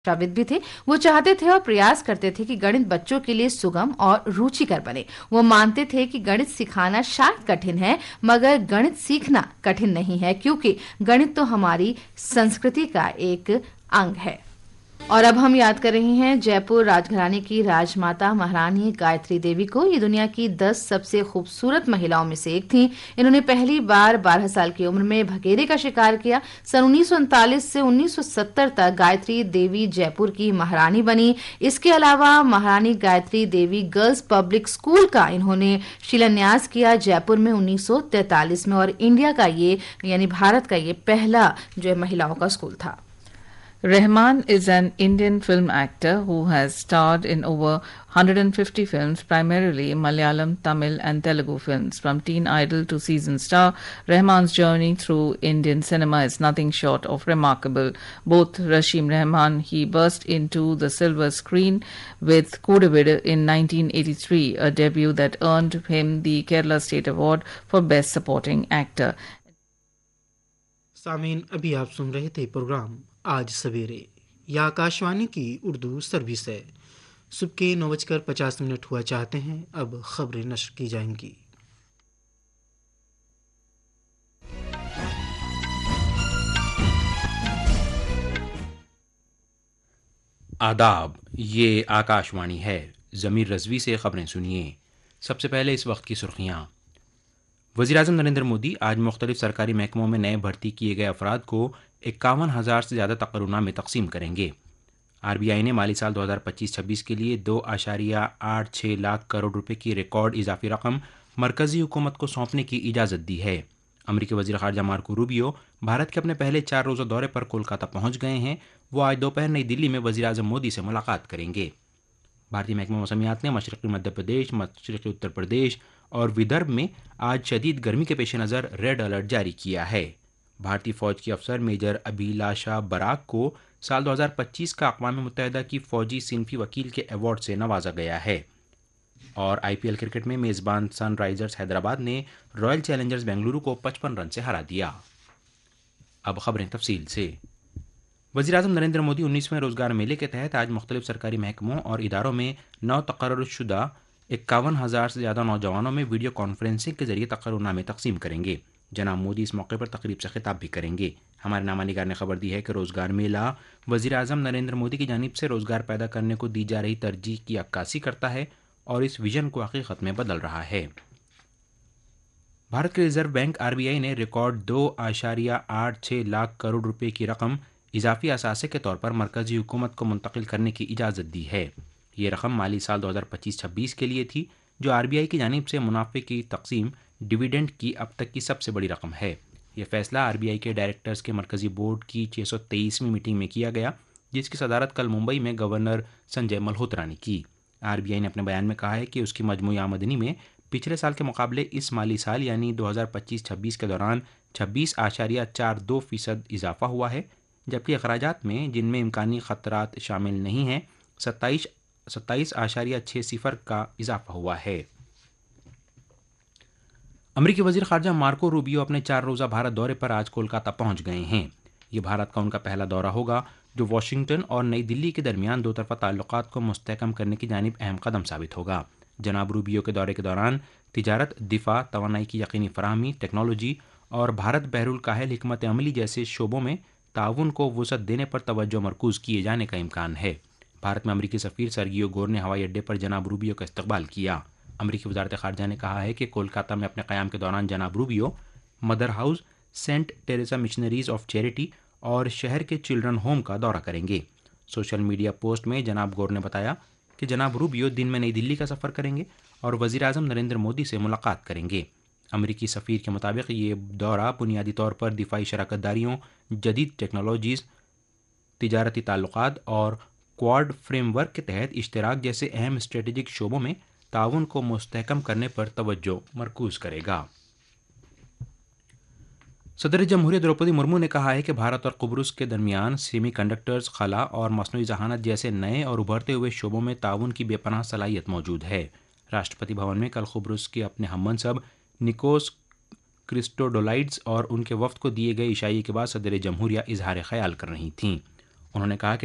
शिक्षाविद भी थे। वो चाहते थे और प्रयास करते थे कि गणित बच्चों के लिए सुगम और रुचिकर बने। वो मानते थे कि गणित सिखाना शायद कठिन है, मगर गणित सीखना कठिन नहीं है, क्योंकि गणित तो हमारी संस्कृति का एक अंग है। और अब हम याद कर रहे हैं जयपुर राजघराने की राजमाता महारानी गायत्री देवी को। ये दुनिया की 10 सबसे खूबसूरत महिलाओं में से एक थीं। इन्होंने पहली बार 12 साल की उम्र में भगेरे का शिकार किया। सन 1939 से 1970 तक गायत्री देवी जयपुर की महारानी बनी। इसके अलावा महारानी Gayatri Devi girls public school का इन्होंने शिलान्यास किया जयपुर में 1943 में, और इंडिया का ये यानी भारत का ये पहला जो है महिलाओं का स्कूल था। Rahman is an Indian film actor who has starred in over 150 films, primarily Malayalam, Tamil and Telugu films. From teen idol to season star, Rahman's journey through Indian cinema is nothing short of remarkable. Both Rashim Rahman, he burst into the silver screen with Kodavid in 1983, a debut that earned him the Kerala State Award for Best Supporting Actor. सामीन, अभी आप सुन रहे थे programme आज सवेरे। यह आकाशवाणी की Urdu service है। सुबह के 9:50 हुआ चाहते हैं। अब खबरें नश्र की जाएंगी। आदाब, ये आकाशवाणी है। ज़मीर रज़वी से खबरें सुनिए। सबसे पहले इस वक्त की सुर्खियाँ। वज़ीर-ए-आज़म नरेंद्र मोदी आज मुख्तलिफ सरकारी महकमों में नए भर्ती किए गए अफराद को 51,000 से ज़्यादा तकर्रुनामे तकसीम करेंगे। आरबीआई ने माली साल 2025-26 के लिए 2.86 लाख करोड़ रुपए की रिकॉर्ड इजाफी रकम मरकज़ी हुकूमत को सौंपने की इजाज़त दी है। अमरीकी वज़ीर ख़ारजा मार्को रूबियो भारत के अपने पहले 4 रोज़ा दौरे पर कोलकाता पहुंच गए हैं। वो आज दोपहर नई दिल्ली में वज़ीर-ए-आज़म मोदी से मुलाकात करेंगे। भारतीय महकमा मौसमियात ने मशरक़ी मध्य प्रदेश, मशरक़ी उत्तर प्रदेश और विदर्भ में आज शदीद गर्मी के पेश नज़र रेड अलर्ट जारी किया है। भारतीय फ़ौज के अफसर मेजर अभिलाषा बराक को साल 2025 का अक़वाम मुत्तहिदा की फ़ौजी सिनफ़ी वकील के अवार्ड से नवाजा गया है। और आईपीएल क्रिकेट में मेज़बान सनराइज़र्स हैदराबाद ने रॉयल चैलेंजर्स बेंगलुरु को 55 रन से हरा दिया। अब खबरें तफसील से। वज़ीर-ए-आज़म नरेंद्र मोदी 19वें रोज़गार मेले के तहत आज मुख्तलिफ सरकारी महकमों और इदारों में नौ तकर्रुरशुदा 51,000 से ज़्यादा नौजवानों में वीडियो कॉन्फ्रेंसिंग के जरिए तकर्रुनामे तकसीम करेंगे। जनाब मोदी इस मौके पर तकरीब से खिताब भी करेंगे। हमारे नामानिगार ने खबर दी है कि रोज़गार मेला वज़ीर-ए-आज़म नरेंद्र मोदी की जानिब से रोज़गार पैदा करने को दी जा रही तरजीह की अक्कासी करता है और इस विजन को हकीकत में बदल रहा है। भारत के रिजर्व बैंक आरबीआई ने रिकॉर्ड 2.86 लाख करोड़ रुपए की रकम इजाफी असासे के तौर पर मरकज़ी हुकूमत को मुंतकिल करने की इजाज़त दी है। ये रकम माली साल 2025-26 के लिए थी, जो आरबीआई की जानिब से मुनाफे की तकसीम डिविडेंड की अब तक की सबसे बड़ी रकम है। यह फैसला आरबीआई के डायरेक्टर्स के मरकज़ी बोर्ड की 623वीं मीटिंग में किया गया, जिसकी सदारत कल मुंबई में गवर्नर संजय मल्होत्रा ने की। आरबीआई ने अपने बयान में कहा है कि उसकी मजमूई आमदनी में पिछले साल के मुकाबले इस माली साल यानी 2025-26 के दौरान 26.42% इजाफा हुआ है, जबकि अखराजात में, जिनमें इम्कानी ख़तरात शामिल नहीं हैं, 27.60 का इजाफा हुआ है। अमरीकी वज़ीर ख़ारजा मार्को रूबियो अपने 4 रोज़ा भारत दौरे पर आज कोलकाता पहुंच गए हैं। ये भारत का उनका पहला दौरा होगा, जो वाशिंगटन और नई दिल्ली के दरमियान दो तरफ़ा ताल्लुकात को मुस्तहकम करने की जानिब अहम कदम साबित होगा। जनाब रूबियो के दौरे के दौरान तिजारत, दिफा, तवानाई की यकीनी फराहमी, टेक्नोलॉजी और भारत बहरुल काहिल हिकमत अमली जैसे शोबों में ताउन को वुसअत देने पर तवज्जो मरकूज़ किए जाने का इम्कान है। भारत में अमरीकी सफ़ीर सर्गियो गोर ने हवाई अड्डे पर जनाब रूबियो का इस्तकबाल किया। अमरीकी वज़ारत ख़ारजा ने कहा है कि कोलकाता में अपने क़याम के दौरान जनाब Rubio mother house, Saint Teresa missionaries of charity और शहर के चिल्ड्रन होम का दौरा करेंगे। सोशल मीडिया पोस्ट में जनाब गोर ने बताया कि जनाब रूबियो दिन में नई दिल्ली का सफ़र करेंगे और वज़ीर-ए-आज़म नरेंद्र मोदी से मुलाकात करेंगे। अमरीकी सफ़ीर के मुताबिक ये दौरा बुनियादी तौर पर दिफाई शराकतदारियों, जदीद टेक्नोलॉजीज़, तिजारती ताल्लुकात और क्वाड फ्रेमवर्क के तहत इश्तराक जैसे अहम स्ट्रेटेजिक शोबों में ताउन को मुस्तहकम करने पर तवज्जो मरकूज़ करेगा। सदर जमहूरियत द्रौपदी मुर्मू ने कहा है कि भारत और कुब्रुस के दरमियान सेमीकंडक्टर्स, खला और मसनूई जहानत जैसे नए और उभरते हुए शोबों में ताउन की बेपनाह सलाहियत मौजूद है। राष्ट्रपति भवन में कल कुब्रुस के अपने हममनसब निकोस क्रिस्टोडोलाइड्स और उनके वफ्द को दिए गए इशारे के बाद सदर जमहूरिया इजहार ख्याल कर रही थीं। उन्होंने कहा कि